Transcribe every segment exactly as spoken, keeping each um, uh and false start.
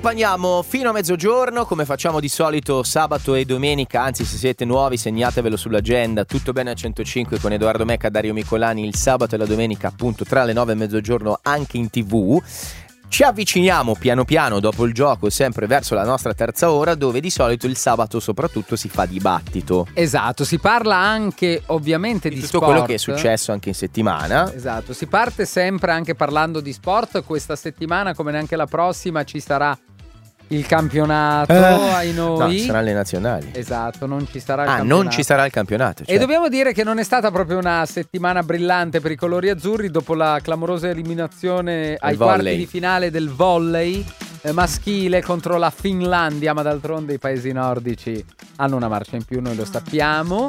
accompagniamo fino a mezzogiorno, come facciamo di solito sabato e domenica. Anzi, se siete nuovi segnatevelo sull'agenda. Tutto bene a centocinque con Edoardo Mecca, Dario Micolani, il sabato e la domenica appunto tra le nove e mezzogiorno anche in tv. Ci avviciniamo piano piano dopo il gioco sempre verso la nostra terza ora, dove di solito il sabato soprattutto si fa dibattito. Esatto, si parla anche ovviamente di, di tutto sport, quello che è successo anche in settimana. Esatto, si parte sempre anche parlando di sport. Questa settimana, come neanche la prossima, ci sarà il campionato eh, ai noi. No, ci saranno le nazionali. Esatto, non ci sarà il ah, campionato. non ci sarà il campionato. Cioè. E dobbiamo dire che non è stata proprio una settimana brillante per i colori azzurri dopo la clamorosa eliminazione ai volley. quarti di finale del volley eh, maschile contro la Finlandia, ma d'altronde i paesi nordici hanno una marcia in più, noi lo sappiamo.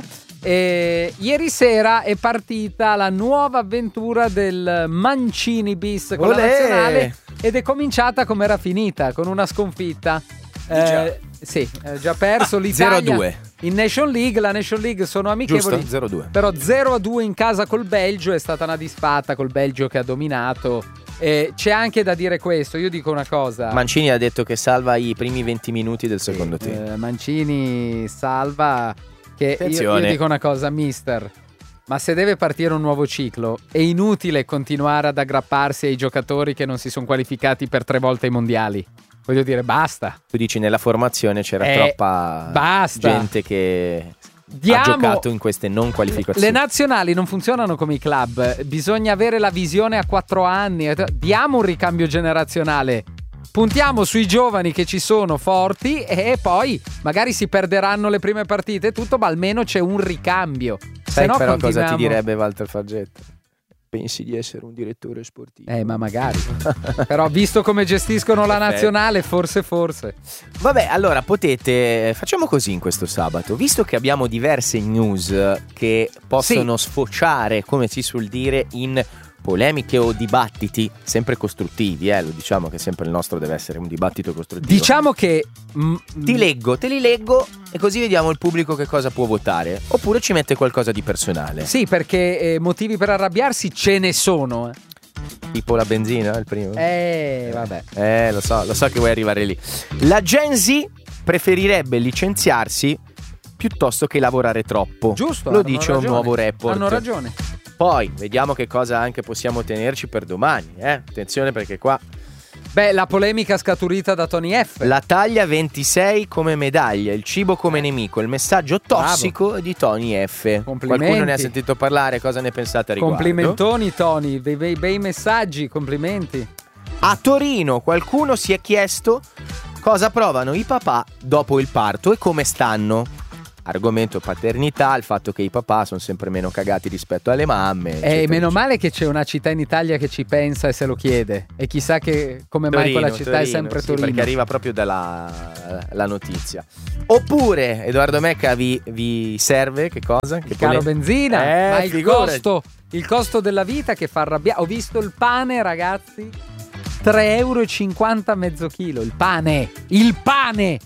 E ieri sera è partita la nuova avventura del Mancini bis con Olè! la nazionale ed è cominciata come era finita, con una sconfitta. Eh, sì, eh, già perso l'Italia zero a due in Nation League. La Nation League sono amichevoli. Giusto, zero a due Però zero a due in casa col Belgio, è stata una disfatta col Belgio che ha dominato. Eh, c'è anche da dire questo, io dico una cosa. Mancini ha detto che salva i primi venti minuti del secondo sì, tempo. eh, Mancini salva. Che io, io dico una cosa, mister, ma se deve partire un nuovo ciclo è inutile continuare ad aggrapparsi ai giocatori che non si sono qualificati per tre volte ai mondiali. Voglio dire, basta. Tu dici nella formazione c'era eh, troppa basta. gente che Diamo, ha giocato in queste non qualificazioni. Le nazionali non funzionano come i club, bisogna avere la visione a quattro anni. Diamo un ricambio generazionale. Puntiamo sui giovani che ci sono forti e poi magari si perderanno le prime partite e tutto, ma almeno c'è un ricambio. Sai Se no però continuiamo... cosa ti direbbe Walter Fargetta? Pensi di essere un direttore sportivo? Eh, ma magari. Però visto come gestiscono la nazionale, forse forse. Vabbè, allora potete... Facciamo così in questo sabato. Visto che abbiamo diverse news che possono sì. sfociare, come si suol dire, in polemiche o dibattiti sempre costruttivi, eh, lo diciamo che sempre il nostro deve essere un dibattito costruttivo. Diciamo che mm, ti leggo, te li leggo e così vediamo il pubblico che cosa può votare. Oppure ci mette qualcosa di personale. Sì, perché eh, motivi per arrabbiarsi ce ne sono. Eh. Tipo la benzina, il primo. Eh, vabbè. Eh, lo so, lo so che vuoi arrivare lì. La Gen Z preferirebbe licenziarsi piuttosto che lavorare troppo. Giusto. Lo dice ragione. un nuovo report. Hanno ragione. Poi vediamo che cosa anche possiamo tenerci per domani, eh? Attenzione perché qua... Beh, la polemica scaturita da Tony F. La taglia ventisei come medaglia, il cibo come nemico, il messaggio tossico Bravo. Di Tony F. Qualcuno ne ha sentito parlare, cosa ne pensate a riguardo? Complimentoni Tony, bei, bei, bei messaggi, complimenti. A Torino qualcuno si è chiesto cosa provano i papà dopo il parto e come stanno. Argomento paternità, il fatto che i papà sono sempre meno cagati rispetto alle mamme. E eh, meno male che c'è una città in Italia che ci pensa e se lo chiede. E chissà che come Torino, mai quella città Torino, è sempre sì, Torino. Perché arriva proprio dalla la notizia. Oppure Edoardo Mecca vi, vi serve che cosa? Che il caro pole... benzina, eh, ma il costo, il costo della vita che fa arrabbiare. Ho visto il pane, ragazzi, tre euro e cinquanta mezzo chilo. Il pane, il pane.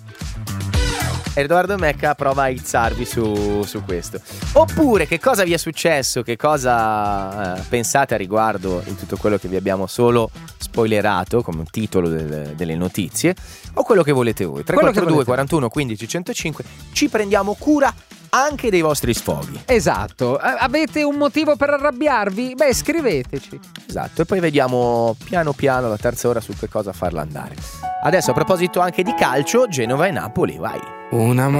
Edoardo Mecca prova a izzarvi su, su questo. Oppure che cosa vi è successo, che cosa eh, pensate a riguardo in tutto quello che vi abbiamo solo spoilerato come titolo del, delle notizie, o quello che volete voi. Tre quattro due quarantuno quindici centocinque. Ci prendiamo cura anche dei vostri sfoghi. Esatto. Avete un motivo per arrabbiarvi? Beh, scriveteci. Esatto. E poi vediamo piano piano la terza ora su che cosa farla andare. Adesso a proposito anche di calcio, Genova e Napoli, vai. Una